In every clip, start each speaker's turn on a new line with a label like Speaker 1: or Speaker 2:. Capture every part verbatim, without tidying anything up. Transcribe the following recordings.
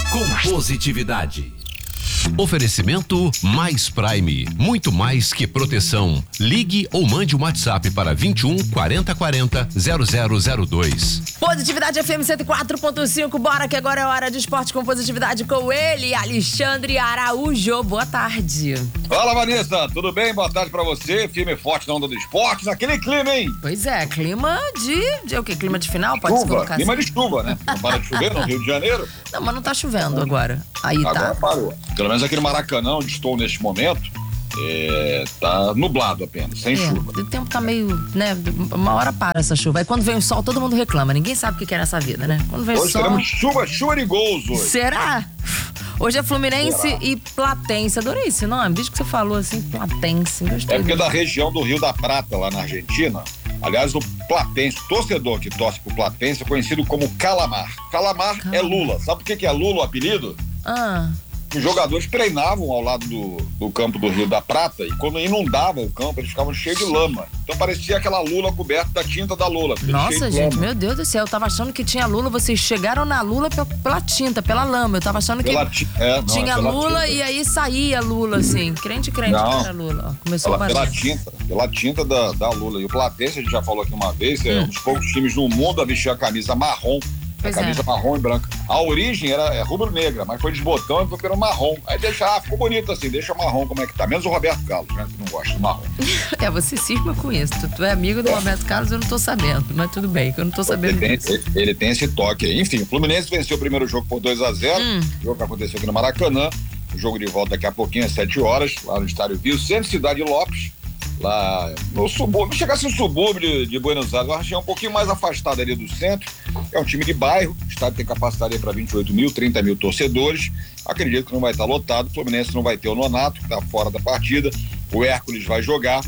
Speaker 1: com positividade.
Speaker 2: Oferecimento Mais Prime, muito mais que proteção. Ligue ou mande um WhatsApp para vinte e um, quarenta, quarenta, zero zero zero dois.
Speaker 3: Positividade F M cento e quatro ponto cinco, bora que agora é hora de esporte com positividade com ele, Alexandre Araújo. Boa tarde.
Speaker 4: Fala, Vanessa, tudo bem? Boa tarde pra você, firme e forte na onda do esporte, naquele clima, hein?
Speaker 3: Pois é, clima de, de o quê? Clima de final? Pode
Speaker 4: chuva,
Speaker 3: se colocar
Speaker 4: clima
Speaker 3: assim?
Speaker 4: de chuva, né? Não para de chover no Rio de Janeiro.
Speaker 3: Não, mas não tá chovendo agora. Aí
Speaker 4: Agora
Speaker 3: tá.
Speaker 4: parou. Pelo menos aqui no Maracanã, onde estou neste momento, é, tá nublado apenas, sem
Speaker 3: É,
Speaker 4: chuva.
Speaker 3: o tempo tá meio, né, uma hora para essa chuva. Aí quando vem o sol, todo mundo reclama. Ninguém sabe o que é nessa vida, né? Quando vem
Speaker 4: Hoje
Speaker 3: o sol...
Speaker 4: teremos chuva, chuva de gols hoje.
Speaker 3: Será? Hoje é Fluminense
Speaker 4: Será?
Speaker 3: e Platense. Adorei esse nome, desde que você falou assim, Platense. Gostei.
Speaker 4: É porque é da região do Rio da Prata, lá na Argentina. Aliás, o Platense, o torcedor que torce pro Platense é conhecido como Calamar. Calamar,
Speaker 3: Calamar.
Speaker 4: é Lula. Sabe por que que é Lula o apelido?
Speaker 3: Ah,
Speaker 4: Os jogadores treinavam ao lado do, do campo do Rio da Prata e quando inundava o campo, eles ficavam cheios de lama. Então parecia aquela lula coberta da tinta da lula. cheio
Speaker 3: nossa,
Speaker 4: de
Speaker 3: gente,
Speaker 4: lama.
Speaker 3: meu Deus do céu. Eu tava achando que tinha lula, vocês chegaram na lula pela, pela tinta, pela lama. Eu tava achando que
Speaker 4: Pela ti- é, não,
Speaker 3: tinha
Speaker 4: é pela
Speaker 3: lula
Speaker 4: tinta.
Speaker 3: e aí saía lula, assim. Crente, crente
Speaker 4: Não.
Speaker 3: que era lula. Ó, começou
Speaker 4: Pela,
Speaker 3: a
Speaker 4: pela
Speaker 3: bater.
Speaker 4: tinta, pela tinta da, da lula. E o Platense, a gente já falou aqui uma vez, é
Speaker 3: Hum.
Speaker 4: um dos poucos times no mundo a vestir a camisa marrom.
Speaker 3: Pois
Speaker 4: a camisa
Speaker 3: é.
Speaker 4: marrom e branca. A origem era é, rubro-negra, mas foi desbotando e foi pelo marrom. Aí deixa, ah, ficou bonito assim, deixa marrom como é que tá. Menos o Roberto Carlos, né, que não gosta do marrom.
Speaker 3: É, você cisma com isso. Tu, tu é amigo do Roberto Carlos, eu não tô sabendo. Mas tudo bem, que eu não tô sabendo
Speaker 4: Ele
Speaker 3: disso.
Speaker 4: tem, ele, ele tem esse toque aí. Enfim, o Fluminense venceu o primeiro jogo por dois a zero.
Speaker 3: Hum.
Speaker 4: O jogo que aconteceu aqui no Maracanã. O jogo de volta daqui a pouquinho, às sete horas, lá no Estádio Rio, centro de Cidade Lopes. Lá no subúrbio, chegasse no subúrbio de, de Buenos Aires, eu achei um pouquinho mais afastado ali do centro. É um time de bairro, o estádio tem capacidade para vinte e oito mil, trinta mil torcedores. Acredito que não vai estar lotado. O Fluminense não vai ter o Nonato, que está fora da partida. O Hércules vai jogar.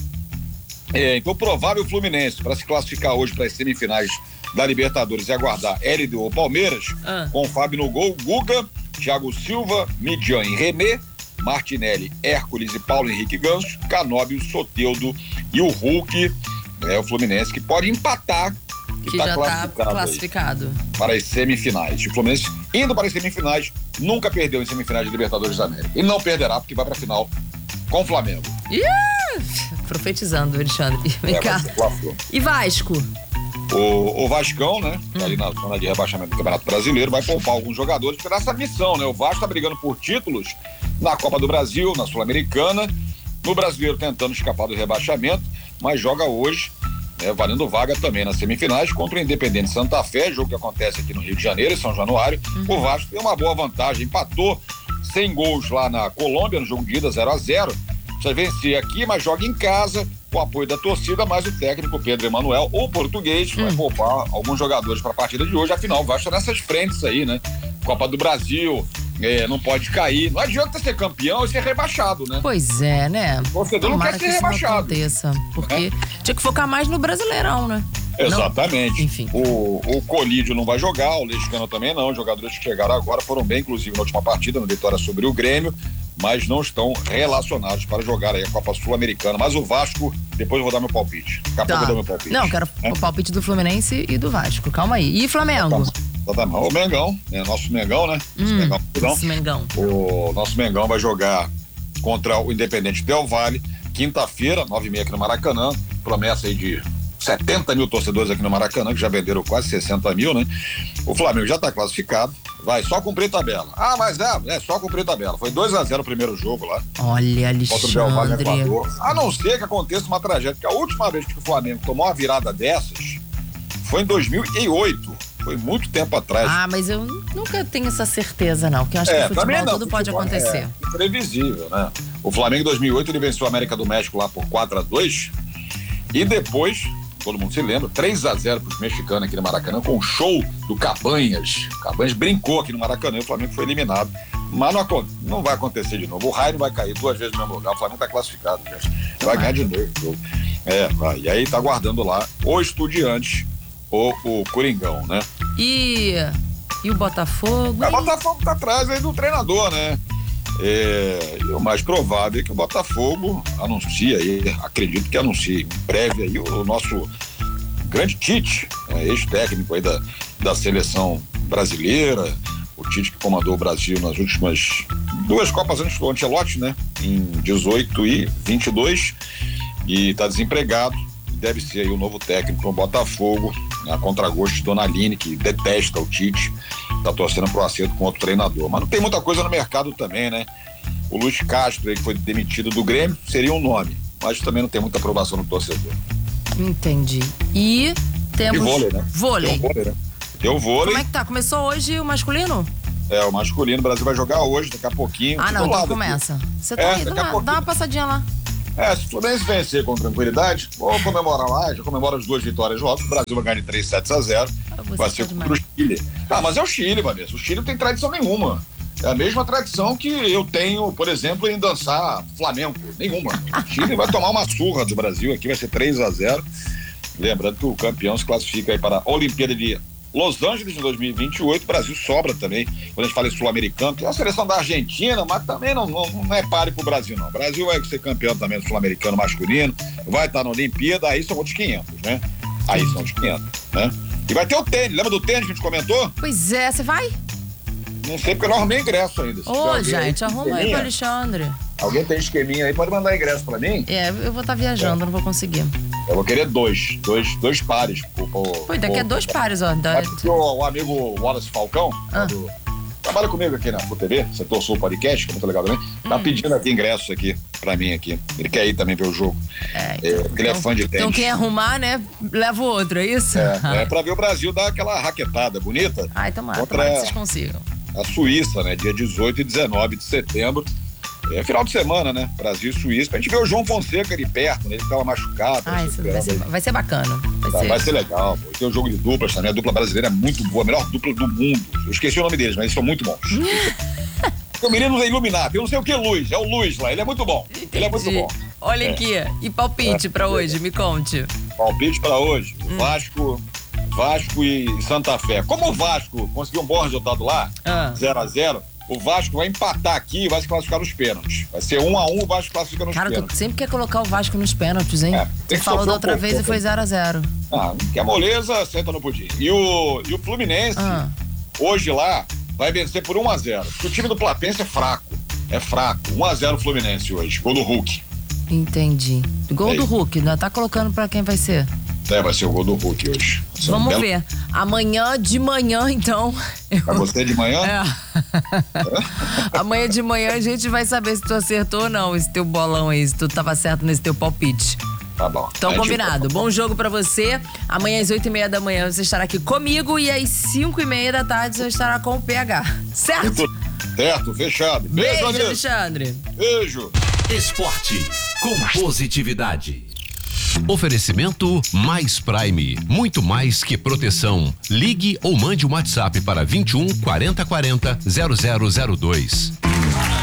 Speaker 4: É, então, provável Fluminense para se classificar hoje para as semifinais da Libertadores e aguardar L D U ou Palmeiras,
Speaker 3: Ah.
Speaker 4: com o Fábio no gol, Guga, Thiago Silva, Midian e René, Martinelli, Hércules e Paulo Henrique Ganso, Canóbio, Soteldo e o Hulk, é o Fluminense que pode empatar e
Speaker 3: Que
Speaker 4: tá
Speaker 3: já tá
Speaker 4: classificado aí
Speaker 3: classificado.
Speaker 4: para as semifinais. O Fluminense indo para as semifinais, nunca perdeu em semifinais de Libertadores da América. E não perderá porque vai para a final com o Flamengo.
Speaker 3: Ih, profetizando, Alexandre. Vem
Speaker 4: É,
Speaker 3: cá.
Speaker 4: vai ser Fla-Flu.
Speaker 3: E Vasco?
Speaker 4: O, o Vascão, né,
Speaker 3: Hum.
Speaker 4: tá ali na zona de rebaixamento do Campeonato Brasileiro, vai poupar alguns jogadores para essa missão, né? O Vasco tá brigando por títulos na Copa do Brasil, na Sul-Americana, no Brasileiro tentando escapar do rebaixamento, mas joga hoje, né, valendo vaga também nas semifinais contra o Independente Santa Fé, jogo que acontece aqui no Rio de Janeiro, em São Januário.
Speaker 3: Uhum.
Speaker 4: O Vasco tem uma boa vantagem, empatou sem gols lá na Colômbia, no jogo de ida zero a zero. Precisa vencer aqui, mas joga em casa, com o apoio da torcida, mas o técnico Pedro Emanuel, o português, vai
Speaker 3: Hum.
Speaker 4: poupar alguns jogadores para a partida de hoje. Afinal, vai estar nessas frentes aí, né? Copa do Brasil, é, não pode cair. Não adianta ser campeão e ser rebaixado, né?
Speaker 3: Pois é, né?
Speaker 4: O torcedor não
Speaker 3: Tomara
Speaker 4: quer
Speaker 3: que
Speaker 4: ser
Speaker 3: isso não
Speaker 4: rebaixado.
Speaker 3: aconteça. Porque tinha que focar mais no Brasileirão, né?
Speaker 4: Exatamente.
Speaker 3: Não, enfim.
Speaker 4: O, o Colídio não vai jogar, o Lescano também não. Os jogadores que chegaram agora foram bem, inclusive na última partida, na vitória sobre o Grêmio, mas não estão relacionados para jogar aí a Copa Sul-Americana. Mas o Vasco, depois eu vou dar meu palpite. Daqui a pouco eu dou meu palpite.
Speaker 3: Não, quero
Speaker 4: É?
Speaker 3: o palpite do Fluminense e do Vasco. Calma aí. E Flamengo?
Speaker 4: Exatamente. O Mengão, né? Nosso Mengão, né? Nosso
Speaker 3: Hum,
Speaker 4: Mengão, não.
Speaker 3: esse Mengão.
Speaker 4: O nosso Mengão vai jogar contra o Independente Del Valle, quinta-feira, nove e meia aqui no Maracanã. Promessa aí de setenta mil torcedores aqui no Maracanã, que já venderam quase sessenta mil, né? O Flamengo já está classificado, vai só cumprir tabela. Ah, mas é, é só cumprir tabela. Foi dois a zero o primeiro jogo lá,
Speaker 3: Olha,
Speaker 4: contra o Del Valle no
Speaker 3: Alexandre.
Speaker 4: Equador. A não ser que aconteça uma tragédia, porque a última vez que o Flamengo tomou uma virada dessas foi em dois mil e oito. Foi muito tempo atrás.
Speaker 3: Ah, mas eu nunca tenho essa certeza, não. Porque eu acho
Speaker 4: É,
Speaker 3: que futebol
Speaker 4: também não,
Speaker 3: tudo pode
Speaker 4: futebol
Speaker 3: acontecer.
Speaker 4: É imprevisível, né? O Flamengo em dois mil e oito ele venceu a América do México lá por quatro a dois e depois, todo mundo se lembra, três a zero para os mexicanos aqui no Maracanã com o show do Cabanhas. Cabanhas brincou aqui no Maracanã e o Flamengo foi eliminado. Mas não, não vai acontecer de novo. O Raio não vai cair duas vezes no mesmo lugar. O Flamengo está classificado, gente. Vai ganhar de novo o jogo. É, vai. E aí tá aguardando lá o Estudiantes ou o Coringão, né?
Speaker 3: E, e o Botafogo?
Speaker 4: O Botafogo tá atrás aí do treinador, né? É, e o mais provável é que o Botafogo anuncie aí, acredito que anuncie em breve aí o nosso grande Tite, né, ex-técnico aí da, da seleção brasileira, O Tite que comandou o Brasil nas últimas duas Copas antes do Ancelotti, né? Em dezoito e vinte e dois. E está desempregado. Deve ser aí o novo técnico no Botafogo, a contragosto de Dona Aline, que detesta o Tite. Está torcendo pro acerto com outro treinador. Mas não tem muita coisa no mercado também, né? O Luiz Castro, aí, que foi demitido do Grêmio, seria um nome. Mas também não tem muita aprovação no torcedor.
Speaker 3: Entendi. E temos...
Speaker 4: E vôlei, né?
Speaker 3: Vôlei.
Speaker 4: Tem o vôlei, né? Tem o vôlei.
Speaker 3: Como é que tá? Começou hoje o masculino?
Speaker 4: É, o masculino, o Brasil vai jogar hoje, daqui a pouquinho.
Speaker 3: Ah, não, então
Speaker 4: lado
Speaker 3: começa.
Speaker 4: aqui.
Speaker 3: Você tá
Speaker 4: É,
Speaker 3: aí, dá
Speaker 4: daqui a
Speaker 3: uma,
Speaker 4: pouquinho.
Speaker 3: dá uma passadinha lá.
Speaker 4: É, se o Fluminense vencer com tranquilidade, vou comemorar lá, já comemora as duas vitórias logo, o Brasil vai ganhar de três sets a zero,
Speaker 3: Você
Speaker 4: vai
Speaker 3: tá
Speaker 4: ser
Speaker 3: demais.
Speaker 4: contra o Chile. Ah, mas é o Chile, Vanessa, o Chile não tem tradição nenhuma. É a mesma tradição que eu tenho, por exemplo, em dançar flamenco, nenhuma. O Chile vai tomar uma surra do Brasil aqui, vai ser três a zero. Lembrando que o campeão se classifica aí para a Olimpíada de Los Angeles de dois mil e vinte e oito, o Brasil sobra também, quando a gente fala em sul-americano, tem a seleção da Argentina, mas também não, não, não é páreo pro Brasil, não. O Brasil vai ser campeão também do sul-americano masculino, vai estar na Olimpíada, aí são outros quinhentos, né? Aí são os quinhentos, né? E vai ter o tênis, lembra do tênis que a gente comentou?
Speaker 3: Pois é, você vai?
Speaker 4: Não sei porque eu não arrumei ingresso ainda. Se
Speaker 3: Ô,
Speaker 4: tiver alguém
Speaker 3: gente,
Speaker 4: aí,
Speaker 3: arruma aí
Speaker 4: esqueminha,
Speaker 3: pro Alexandre.
Speaker 4: Alguém tem esqueminha aí, pode mandar ingresso pra mim?
Speaker 3: É, eu vou estar viajando, não vou conseguir.
Speaker 4: Eu vou querer dois, dois, dois pares. Por, por,
Speaker 3: Pô, daqui a
Speaker 4: por-
Speaker 3: dois pares, ó. Da...
Speaker 4: É porque o, o amigo Wallace Falcão,
Speaker 3: Ah.
Speaker 4: do- trabalha comigo aqui na F U T V, Setor Sul Podcast, que é muito legal também, tá
Speaker 3: Hum.
Speaker 4: pedindo aqui ingressos aqui pra mim aqui. Ele quer ir também ver o jogo.
Speaker 3: É,
Speaker 4: É, porque ele é fã de tênis.
Speaker 3: Então quem arrumar, né, leva o outro, é isso?
Speaker 4: É, é pra ver o Brasil dar aquela raquetada bonita.
Speaker 3: Ai, tomara,
Speaker 4: Contra-
Speaker 3: tomara que vocês consigam.
Speaker 4: A Suíça, né? Dia dezoito e dezenove de setembro. É final de semana, né? Brasil e Suíça. Pra gente ver o João Fonseca ali perto, né? Ele tava machucado.
Speaker 3: Ah, isso vai
Speaker 4: esperando
Speaker 3: ser,
Speaker 4: aí.
Speaker 3: vai ser bacana. Vai
Speaker 4: Tá,
Speaker 3: ser.
Speaker 4: vai ser legal, pô. Tem um jogo de duplas também. A dupla brasileira é muito boa, a melhor dupla do mundo. Eu esqueci o nome deles, mas eles são muito bons. O menino é iluminado, eu não sei o que Luz, é o Luz lá, ele é muito bom. Ele é muito
Speaker 3: Entendi.
Speaker 4: bom.
Speaker 3: Olha
Speaker 4: É.
Speaker 3: aqui, e palpite pra hoje, me conte.
Speaker 4: Palpite pra hoje:
Speaker 3: Hum.
Speaker 4: Vasco, Vasco e Santa Fé. Como o Vasco conseguiu um bom resultado lá,
Speaker 3: Ah.
Speaker 4: zero a zero, o Vasco vai empatar aqui e vai se classificar nos pênaltis. Vai ser um a um, o Vasco classifica nos
Speaker 3: Cara, tu
Speaker 4: pênaltis.
Speaker 3: sempre quer colocar o Vasco nos pênaltis, hein?
Speaker 4: É,
Speaker 3: Você
Speaker 4: tem que
Speaker 3: falou
Speaker 4: sofrer
Speaker 3: da
Speaker 4: um
Speaker 3: outra
Speaker 4: pouco,
Speaker 3: vez e
Speaker 4: né?
Speaker 3: foi zero a zero.
Speaker 4: Ah, que a moleza senta no pudim. E o, e o Fluminense,
Speaker 3: Ah.
Speaker 4: hoje lá, vai vencer por um a zero. Porque o time do Platense é fraco. É fraco. um a zero Fluminense hoje. Gol do Hulk.
Speaker 3: Entendi. Gol
Speaker 4: É
Speaker 3: do
Speaker 4: isso.
Speaker 3: Hulk, ainda tá colocando pra quem vai ser?
Speaker 4: É, vai ser o gol do Hulk hoje.
Speaker 3: Vamos
Speaker 4: Belo-
Speaker 3: ver. Amanhã de manhã, então. eu-
Speaker 4: Pra você de manhã?
Speaker 3: É. Amanhã de manhã a gente vai saber se tu acertou ou não esse teu bolão aí, se tu tava certo nesse teu palpite.
Speaker 4: Tá bom.
Speaker 3: Então,
Speaker 4: A gente-
Speaker 3: combinado. Bom jogo pra você. Amanhã às oito e meia da manhã você estará aqui comigo e às cinco e meia da tarde você estará com o P H. Certo?
Speaker 4: Muito- Certo, fechado. Beijo,
Speaker 3: Beijo,
Speaker 4: Vanessa.
Speaker 3: Alexandre.
Speaker 4: Beijo.
Speaker 1: Esporte com positividade.
Speaker 2: Oferecimento Mais Prime. Muito mais que proteção. Ligue ou mande um WhatsApp para vinte e um quarenta quarenta zero zero zero dois.